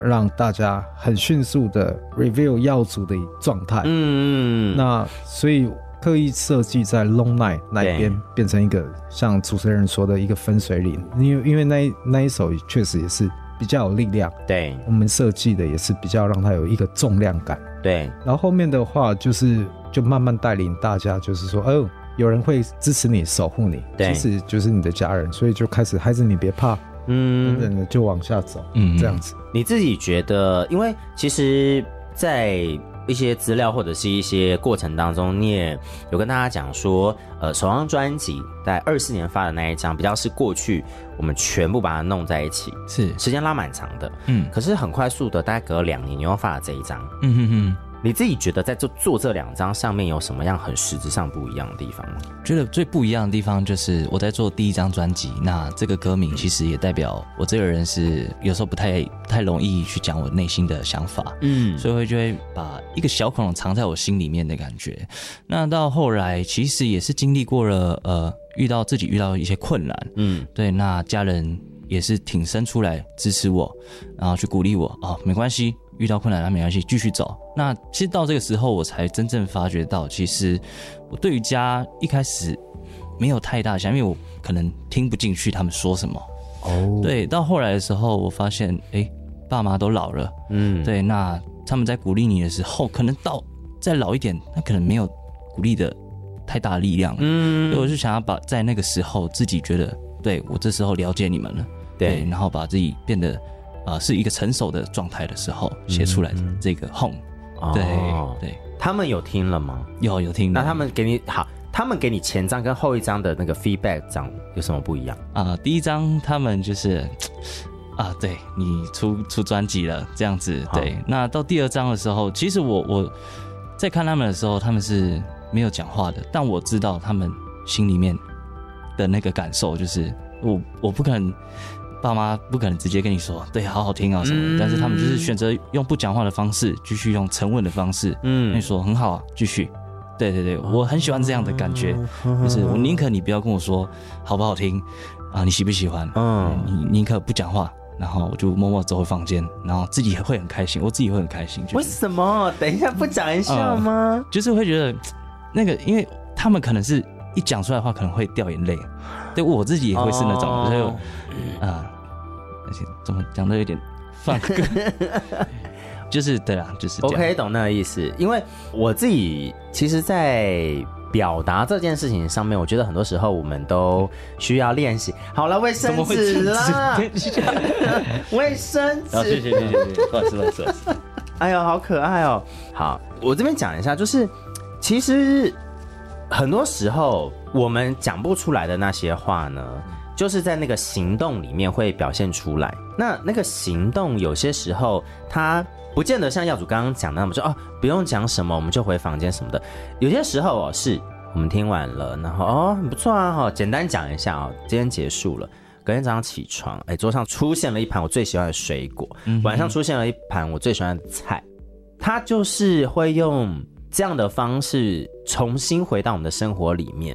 让大家很迅速的 reveal 耀祖的状态。那所以刻意设计在 Long Night 那一边变成一个像主持人说的一个分水岭，因为那一首确实也是比较有力量，对，我们设计的也是比较让它有一个重量感，对。然后后面的话就慢慢带领大家，就是说有人会支持你守护你，其实就是你的家人，所以就开始孩子你别怕，等等的就往下走，这样子。 你自己觉得，因为其实在一些资料或者是一些过程当中，你也有跟大家讲说，首张专辑在24年发的那一张，比较是过去我们全部把它弄在一起，是时间拉蛮长的，可是很快速的，大概隔了2年，你又发了这一张，你自己觉得在做这2张上面有什么样很实质上不一样的地方吗？ 觉得最不一样的地方就是我在做第一张专辑，那这个歌名其实也代表我这个人是有时候不太容易去讲我内心的想法，所以就会把一个小恐龙藏在我心里面的感觉。那到后来其实也是经历过了遇到一些困难，对，那家人也是挺身出来支持我，然后去鼓励我，没关系，遇到困难那没关系，继续走。那其实到这个时候我才真正发觉到，其实我对于家一开始没有太大的想法，因为我可能听不进去他们说什么，对，到后来的时候我发现爸妈都老了，对，那他们在鼓励你的时候，可能到再老一点，那可能没有鼓励的太大的力量，所以我是想要把在那个时候自己觉得，对，我这时候了解你们了，对，然后把自己变得是一个成熟的状态的时候写出来这个 Home，对对。 他们有听了吗？ 有听。 那他们给你前张跟后一张的那个 feedback 长有什么不一样？ 第一张他们就是对，你出专辑了这样子，对。那到第2张的时候，其实我在看他们的时候，他们是没有讲话的，但我知道他们心里面的那个感受，就是我不可能。爸妈不可能直接跟你说对好好听啊什么，但是他们就是选择用不讲话的方式，继续用沉稳的方式，跟你说很好啊，继续。对对对，我很喜欢这样的感觉，就是我宁可你不要跟我说好不好听你喜不喜欢，你宁可不讲话，然后我就默默走回房间，然后自己会很开心，我自己会很开心。 为什么？等一下不讲一下吗？ 就是会觉得那个，因为他们可能是一讲出来的话可能会掉眼泪，对我自己也会是那种，所以而且怎么讲都有点放歌，就是对啦，就是这样。 OK， 懂那个意思。因为我自己其实，在表达这件事情上面，我觉得很多时候我们都需要练习。好了，卫生纸啦，卫生纸。谢谢， 不好意思。 哎呦，好可爱哦。好，我这边讲一下，就是其实很多时候我们讲不出来的那些话呢，就是在那个行动里面会表现出来。那个行动有些时候它不见得像耀祖刚刚讲的那么说不用讲什么我们就回房间什么的。有些时候是我们听完了，然后很不错啊，简单讲一下今天结束了。隔天早上起床，桌上出现了一盘我最喜欢的水果，晚上出现了一盘我最喜欢的菜。它就是会用这样的方式重新回到我们的生活里面。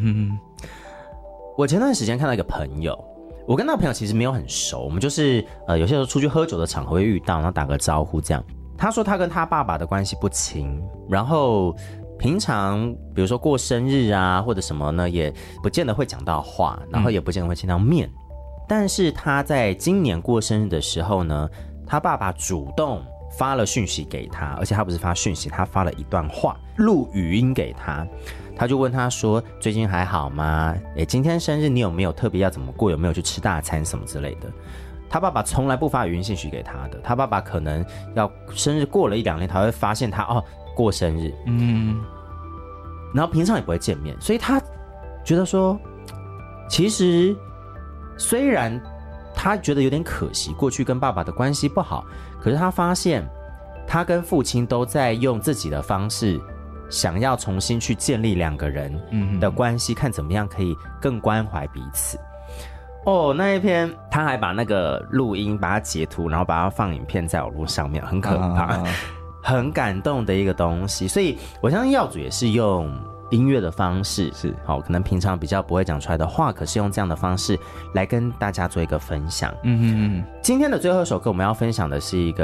我前段时间看到一个朋友，我跟那个朋友其实没有很熟，我们就是有些时候出去喝酒的场合会遇到，然后打个招呼这样。他说他跟他爸爸的关系不亲，然后平常比如说过生日啊或者什么呢，也不见得会讲到话，然后也不见得会见到面。但是他在今年过生日的时候呢，他爸爸主动发了讯息给他，而且他不是发讯息，他发了一段话录语音给他。他就问他说最近还好吗？今天生日你有没有特别要怎么过，有没有去吃大餐什么之类的。他爸爸从来不发语音信息给他的，他爸爸可能要生日过了1-2天才会发现他过生日，然后平常也不会见面。所以他觉得说其实虽然他觉得有点可惜过去跟爸爸的关系不好，可是他发现他跟父亲都在用自己的方式想要重新去建立2个人的关系，看怎么样可以更关怀彼此。那一篇他还把那个录音把它截图，然后把它放影片在网络上面，很可怕，很感动的一个东西。所以我相信耀祖也是用音乐的方式， 是好，可能平常比较不会讲出来的话，可是用这样的方式来跟大家做一个分享。今天的最后一首歌我们要分享的是一个